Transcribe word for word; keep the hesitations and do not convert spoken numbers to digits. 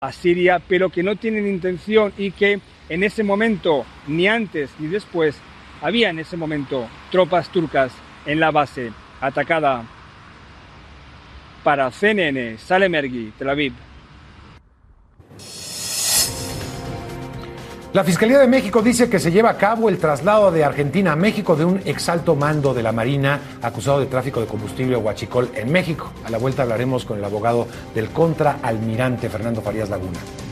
a Siria, pero que no tienen intención y que en ese momento, ni antes ni después, había en ese momento tropas turcas en la base atacada. Para C N N, Salem Ergui, Tel Aviv. La Fiscalía de México dice que se lleva a cabo el traslado de Argentina a México de un exalto mando de la Marina acusado de tráfico de combustible huachicol en México. A la vuelta hablaremos con el abogado del contraalmirante Fernando Farías Laguna.